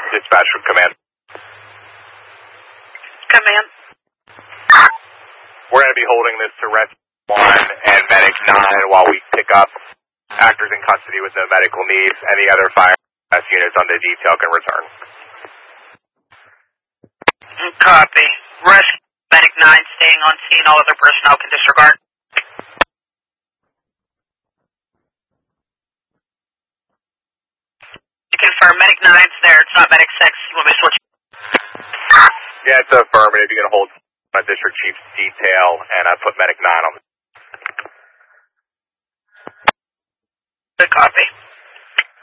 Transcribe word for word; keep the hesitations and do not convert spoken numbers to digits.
Dispatch from command. Command. We're going to be holding this to Res one and Medic nine while we pick up actors in custody with no medical needs. Any other fire units on the detail can return. Copy. Res Medic nine staying on scene. All other personnel can disregard. To confirm, Medic nine's there. It's not Medic six. You want me to switch? Yeah, it's affirmative. You're going to hold my district chief's detail, and I put Medic nine on. Good copy.